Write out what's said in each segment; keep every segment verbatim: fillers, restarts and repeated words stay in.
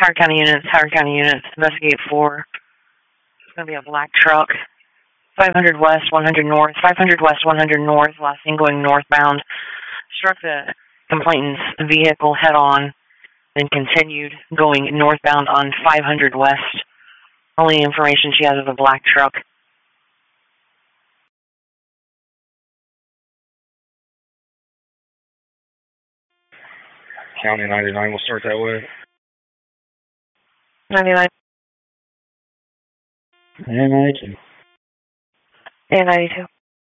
Howard County units, Howard County units, investigate for, it's going to be a black truck, five hundred west, one hundred north, five hundred west, one hundred north, last thing going northbound, struck the complainant's vehicle head-on, then continued going northbound on five hundred west. Only information she has is a black truck. County ninety-nine will start that way. ninety-nine. And ninety-two. And ninety-two.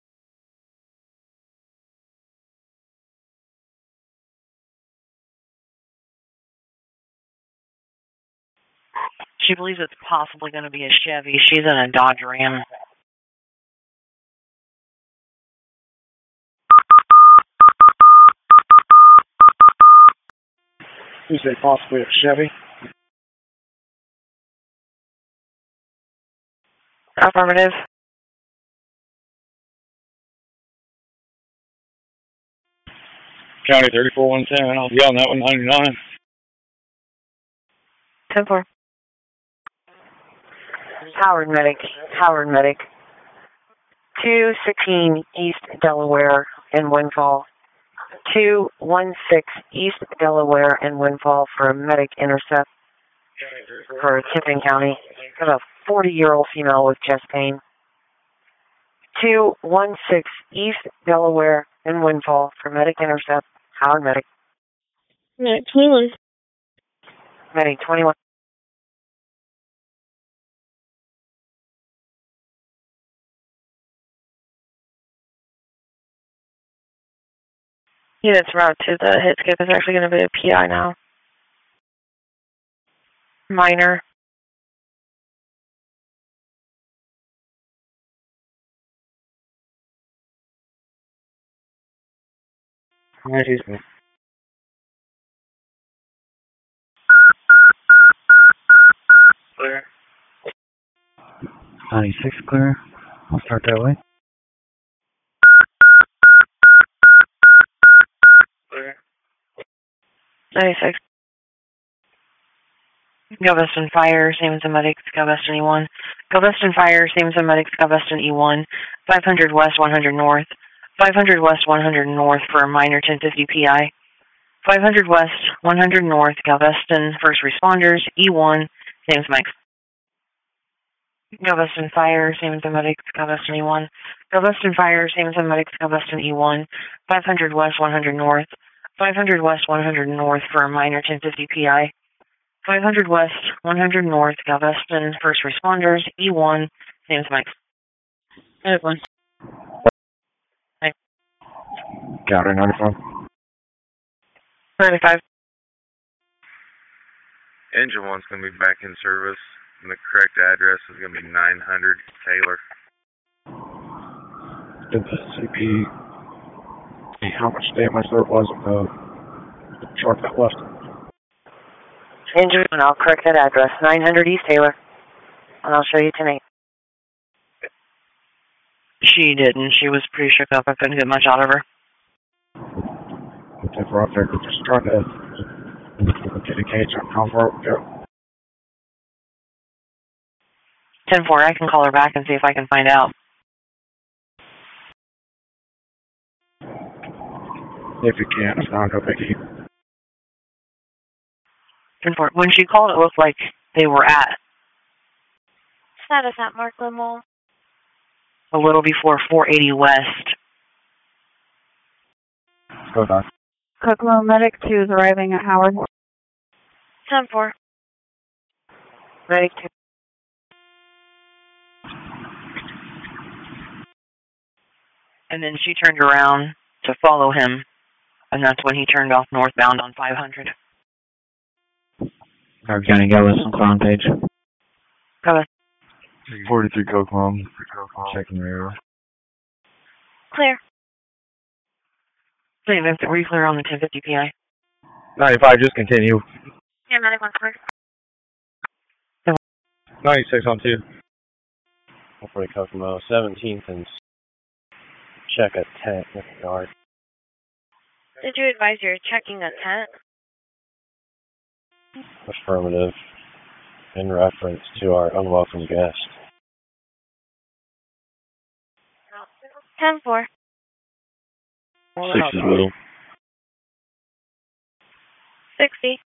She believes it's possibly going to be a Chevy. She's in a Dodge Ram. You say possibly a Chevy? Affirmative. County thirty-four one ten, I'll be on that one, ninety-nine. ten four. Howard Medic, Howard Medic. two sixteen East Delaware and Windfall. two one six East Delaware and Windfall for a medic intercept for Tipping County. Got a forty-year-old female with chest pain. two one six East Delaware and Windfall for medic intercept. Howard Medic. Medic twenty-one. Medic twenty-one. Units route to the hit skip is actually going to be a P I now. Minor. ninety-two. Clear. ninety-six clear. I'll start that way. Clear. ninety-six. Galveston Fire, Siemens and Medics, Galveston E one. Galveston Fire, Siemens and Medics, Galveston E one. five hundred west, one hundred north. five hundred west, one hundred north for a minor ten fifty P I. five hundred west, one hundred north, Galveston First Responders, E one, Siemens Medics. Galveston Fire, Siemens and Medics, Galveston E one. Galveston Fire, Siemens and Medics, Galveston E one. five hundred west, one hundred north. five hundred west, one hundred north for a minor ten fifty P I. five hundred west, one hundred north, Galveston First Responders, E one, Siemens Medics. Medic one. County ninety-five. ninety-five. Engine one's going to be back in service, and the correct address is going to be nine hundred Taylor. Did the C P see how much damage there was of the truck that left? Engine one, I'll correct that address. nine hundred East Taylor. And I'll show you tonight. She didn't. She was pretty shook up. I couldn't get much out of her. If we're up there, we're just trying to get a gauge on how far we go. ten four, I can call her back and see if I can find out. If you can, it's not a biggie. ten four, when she called, it looked like they were at Status at Markland Mall. a little before four eighty West. Go on. Kokomo Medic two is arriving at Howard. ten four. Medic two. And then she turned around to follow him, and that's when he turned off northbound on five hundred. Howard County Galveston on page. Go ahead. forty-three Kokomo. Checking rear. Clear. Wait, were you clear on the ten fifty P I? ninety-five, just continue. Yeah, Medic one clear. ninety-six on two. Hopefully Kokomo seventeenth and check a tent with the guard. Did you advise you're checking a tent? Affirmative. In reference to our unwelcome guest. ten four. Six is Will. sixty.